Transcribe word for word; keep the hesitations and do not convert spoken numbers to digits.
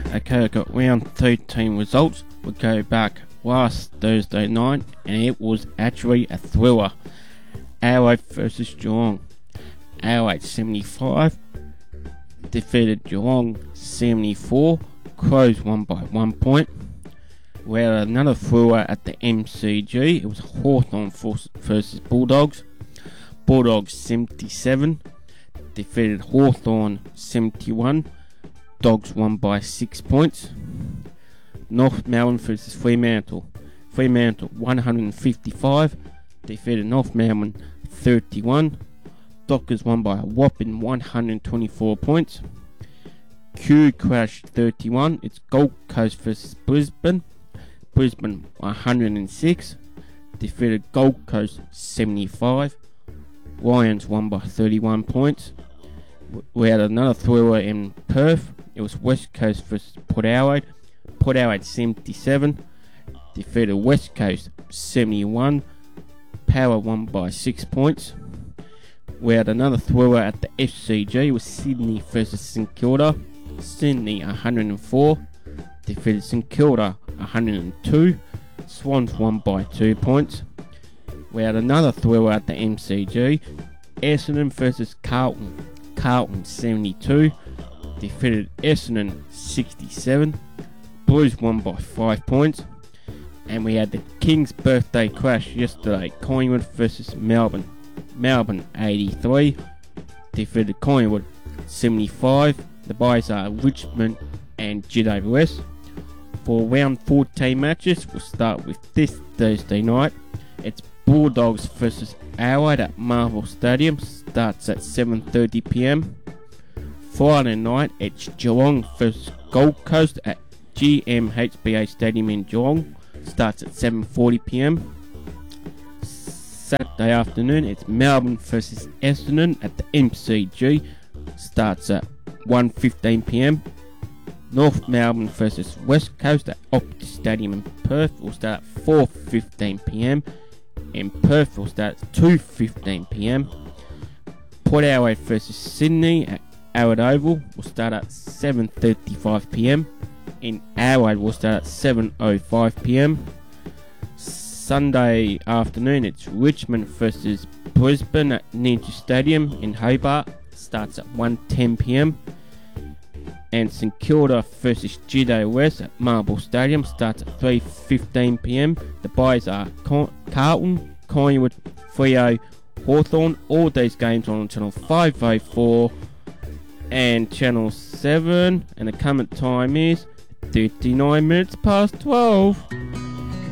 Okay, I've got round thirteen results. We'll go back last Thursday night, and it was actually a thriller. Adelaide versus Geelong. Adelaide seventy-five defeated Geelong seventy-four. Crows won by one point. We had another thriller at the M C G. It was Hawthorn versus Bulldogs. Bulldogs seventy-seven defeated Hawthorn seventy-one. Dogs won by six points. North Melbourne versus Fremantle. Fremantle one fifty-five defeated North Melbourne thirty-one. Dockers won by a whopping one hundred twenty-four points. Q crashed thirty-one. It's Gold Coast versus Brisbane. Brisbane one hundred six defeated Gold Coast seventy-five. Lions won by thirty-one points. We had another thriller in Perth. It was West Coast versus Port Adelaide. Port Adelaide seventy-seven defeated West Coast seventy-one. Power won by six points. We had another thriller at the F C G. It was Sydney versus St Kilda. Sydney one hundred four defeated St Kilda one hundred two. Swans won by two points. We had another thriller at the M C G. Essendon versus Carlton. Carlton seventy-two defeated Essendon sixty-seven. Blues won by five points. And we had the King's birthday crash yesterday. Collingwood versus Melbourne. Melbourne eighty-three defeated Collingwood seventy-five. The buys are Richmond and G W S. For round fourteen matches, we'll start with this Thursday night. It's Bulldogs versus Adelaide at Marvel Stadium. Starts at seven thirty p m. Friday night, it's Geelong versus Gold Coast at G M H B A Stadium in Geelong. Starts at seven forty p m. Saturday afternoon, it's Melbourne versus Essendon at the M C G. Starts at one fifteen p m. North Melbourne versus West Coast at Optus Stadium in Perth will start at four fifteen p m. In Perth will start at two fifteen p m. Port Adelaide versus Sydney at Adelaide Oval will start at seven thirty-five p m. In Adelaide will start at seven oh five p m. Sunday afternoon, it's Richmond versus Brisbane at Ninja Stadium in Hobart. Starts at one ten p m. And St Kilda versus G W S at Marble Stadium starts at three fifteen p m. The buys are Carlton, Collingwood, Freo, Hawthorn. All these games on channel five oh four and channel seven. And the current time is thirty-nine minutes past twelve.